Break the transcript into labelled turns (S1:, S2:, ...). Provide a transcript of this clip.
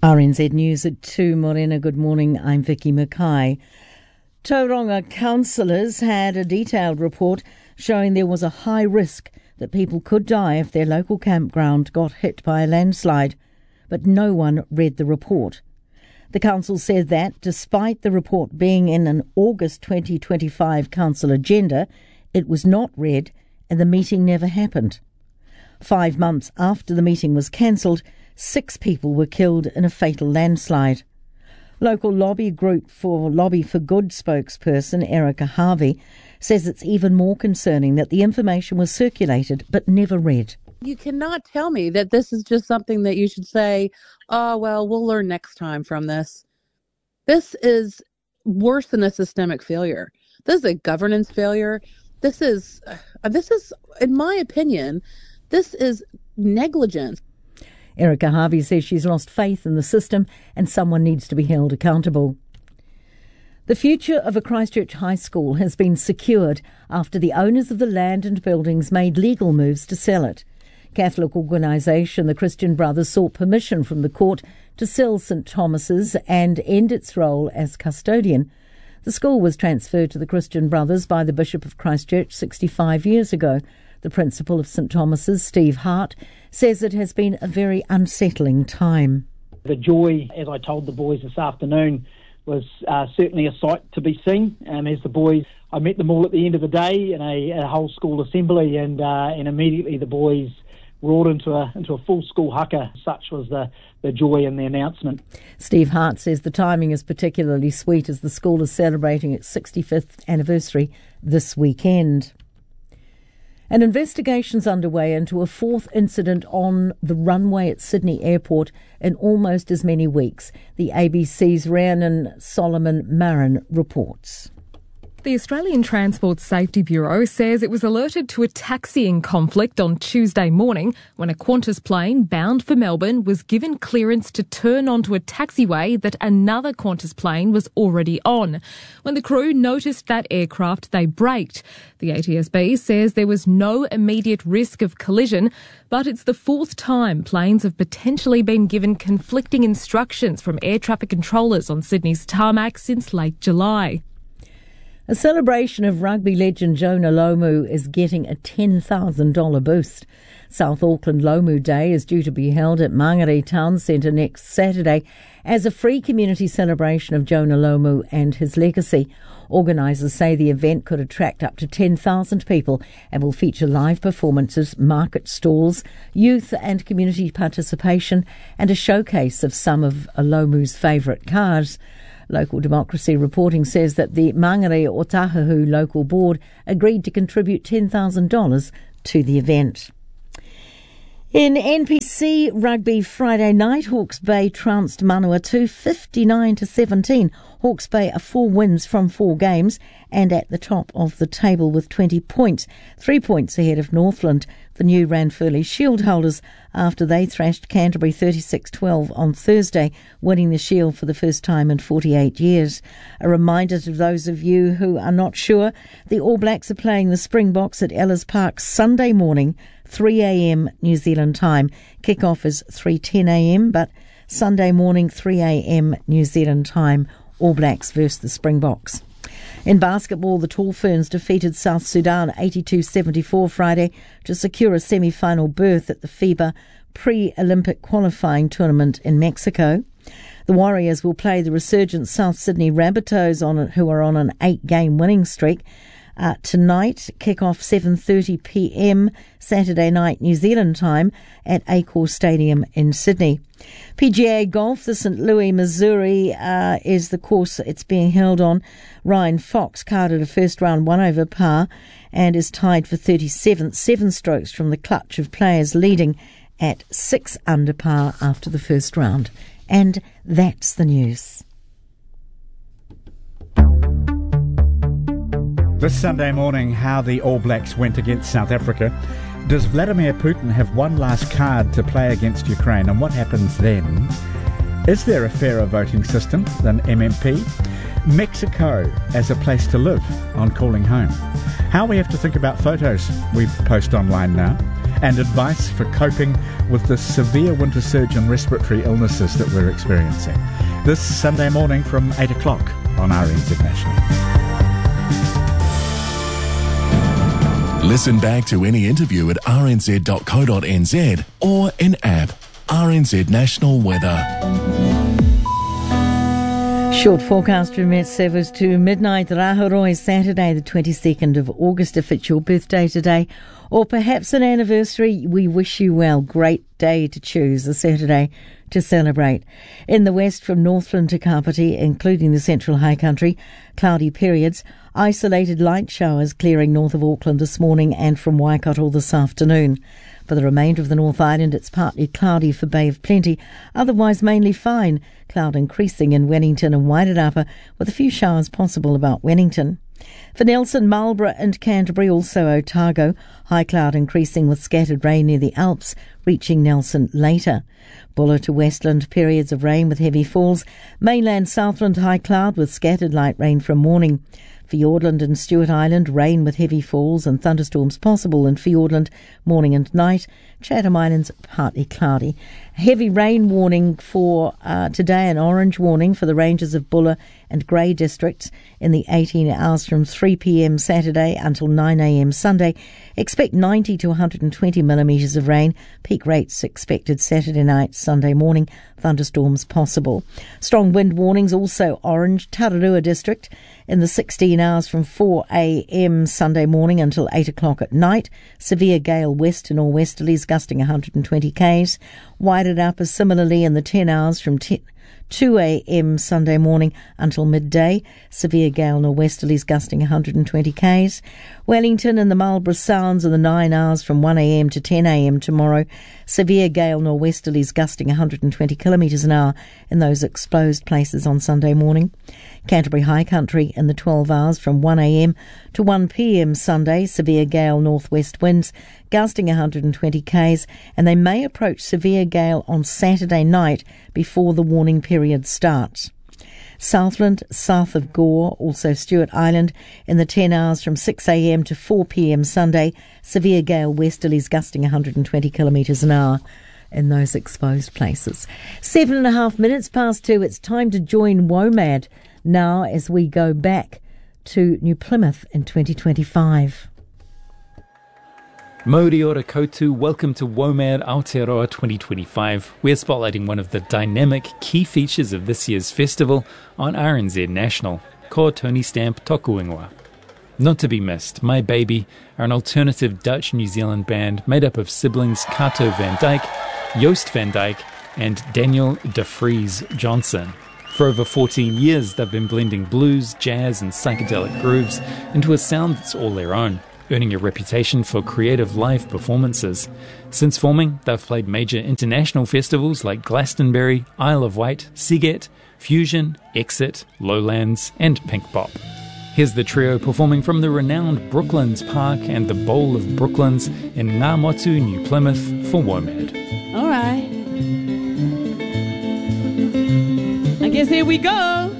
S1: RNZ News at 2, Morena. Good morning, I'm Vicky Mackay. Tauranga councillors had a detailed report showing there was a high risk that people could die if their local campground got hit by a landslide, but no one read the report. The council said that, despite the report being in an August 2025 council agenda, it was not read and the meeting never happened. 5 months after the meeting was cancelled, 6 people were killed in a fatal landslide. Local lobby group for Lobby for Good spokesperson Erica Harvey says it's even more concerning that the information was circulated but never read.
S2: You cannot tell me that this is just something that you should say, oh, well, we'll learn next time from this. This is worse than a systemic failure. This is a governance failure. This is, in my opinion, this is negligence.
S1: Erica Harvey says she's lost faith in the system and someone needs to be held accountable. The future of a Christchurch high school has been secured after the owners of the land and buildings made legal moves to sell it. Catholic organisation the Christian Brothers sought permission from the court to sell St Thomas's and end its role as custodian. The school was transferred to the Christian Brothers by the Bishop of Christchurch 65 years ago. The principal of St Thomas's, Steve Hart, says it has been a very unsettling time.
S3: The joy, as I told the boys this afternoon, was certainly a sight to be seen. As the boys, I met them all at the end of the day in a whole school assembly, and immediately the boys roared into a full school haka. Such was the joy in the announcement. Steve
S1: Hart says the timing is particularly sweet as the school is celebrating its 65th anniversary this weekend. An investigation's underway into a 4th incident on the runway at Sydney Airport in almost as many weeks. The ABC's Rhiannon Solomon-Marin reports.
S4: The Australian Transport Safety Bureau says it was alerted to a taxiing conflict on Tuesday morning when a Qantas plane bound for Melbourne was given clearance to turn onto a taxiway that another Qantas plane was already on. When the crew noticed that aircraft, they braked. The ATSB says there was no immediate risk of collision, but it's the 4th time planes have potentially been given conflicting instructions from air traffic controllers on Sydney's tarmac since late July.
S1: A celebration of rugby legend Jonah Lomu is getting a $10,000 boost. South Auckland Lomu Day is due to be held at Mangere Town Centre next Saturday as a free community celebration of Jonah Lomu and his legacy. Organisers say the event could attract up to 10,000 people and will feature live performances, market stalls, youth and community participation and a showcase of some of Lomu's favourite cars. Local Democracy reporting says that the Mangere Otahuhu local board agreed to contribute $10,000 to the event. In NPC rugby Friday night, Hawke's Bay trounced Manawatu 59-17. Hawke's Bay are 4 wins from 4 games and at the top of the table with 20 points, 3 points ahead of Northland, the new Ranfurly Shield holders, after they thrashed Canterbury 36-12 on Thursday, winning the Shield for the first time in 48 years. A reminder to those of you who are not sure, the All Blacks are playing the Springboks at Ellis Park Sunday morning, 3 a.m. New Zealand time. Kick-off is 3:10 a.m, but Sunday morning, 3 a.m. New Zealand time, All Blacks versus the Springboks. In basketball, the Tall Ferns defeated South Sudan 82-74 Friday to secure a semi-final berth at the FIBA pre-Olympic qualifying tournament in Mexico. The Warriors will play the resurgent South Sydney Rabbitohs, who are on an 8-game winning streak. Tonight, kick-off 7:30 p.m. Saturday night New Zealand time at Accor Stadium in Sydney. PGA Golf, the St. Louis, Missouri is the course it's being held on. Ryan Fox carded a first round 1 over par and is tied for 37th, 7 strokes from the clutch of players leading at 6 under par after the first round. And that's the news.
S5: This Sunday morning, how the All Blacks went against South Africa. Does Vladimir Putin have one last card to play against Ukraine, and what happens then? Is there a fairer voting system than MMP? Mexico as a place to live on Calling Home. How we have to think about photos we post online now. and advice for coping with the severe winter surge in respiratory illnesses that we're experiencing. This Sunday morning from 8 o'clock on RNZ National.
S6: Listen back to any interview at rnz.co.nz or in app RNZ National Weather.
S1: Short forecast from Metsevers to midnight. Rahoro is Saturday, the 22nd of August. If it's your birthday today, or perhaps an anniversary, we wish you well. Great day to choose, a Saturday to celebrate. In the west, from Northland to Kapiti, including the central high country, cloudy periods. Isolated light showers clearing north of Auckland this morning and from Waikato this afternoon. For the remainder of the North Island, it's partly cloudy for Bay of Plenty, otherwise mainly fine. Cloud increasing in Wellington and Wairarapa, with a few showers possible about Wellington. For Nelson, Marlborough and Canterbury, also Otago, high cloud increasing with scattered rain near the Alps, reaching Nelson later. Buller to Westland, periods of rain with heavy falls. Mainland Southland, high cloud with scattered light rain from morning. Fiordland and Stewart Island, rain with heavy falls and thunderstorms possible in Fiordland morning and night. Chatham Islands, partly cloudy. Heavy rain warning for today, an orange warning for the ranges of Buller and Grey districts in the 18 hours from 3 p.m. Saturday until 9 a.m. Sunday. Expect 90 to 120 millimetres of rain. Peak rates expected Saturday night, Sunday morning. Thunderstorms possible. Strong wind warnings also orange. Tararua district in the 16 hours from 4 a.m. Sunday morning until 8 o'clock at night. Severe gale west to nor'westerlies gusting 120 k's. Wairarapa similarly in the 10 hours from 2 a.m. Sunday morning until midday. Severe gale nor'westerlies gusting 120 k's. Wellington and the Marlborough Sounds in the 9 hours from 1 a.m. to 10 a.m. tomorrow. Severe gale nor'westerlies gusting 120 kilometres an hour in those exposed places on Sunday morning. Canterbury High Country in the 12 hours from 1 a.m. to 1 p.m. Sunday. Severe gale northwest winds gusting 120 k's, and they may approach severe gale on Saturday night before the warning period starts. Southland, south of Gore, also Stewart Island, in the 10 hours from 6 a.m. to 4 p.m. Sunday. Severe gale westerlies gusting 120 kilometres an hour in those exposed places. 7.5 minutes past 2. It's time to join WOMAD now as we go back to New Plymouth in 2025.
S7: Mauri ora koutou, welcome to WOMAD Aotearoa 2025. We're spotlighting one of the dynamic key features of this year's festival on RNZ National, Ko Tony Stamp Toku Ingoa. Not to be missed, My Baby are an alternative Dutch-New Zealand band made up of siblings Kato van Dyk, Joost van Dyk and Daniel de Vries Johnson. For over 14 years, they've been blending blues, jazz and psychedelic grooves into a sound that's all their own, earning a reputation for creative live performances. Since forming, they've played major international festivals like Glastonbury, Isle of Wight, Seagate, Fusion, Exit, Lowlands and Pink Pop. Here's the trio performing from the renowned Brooklands Park and the Bowl of Brooklands in Ngā Motu, New Plymouth for WOMAD.
S8: All right. I guess here we go.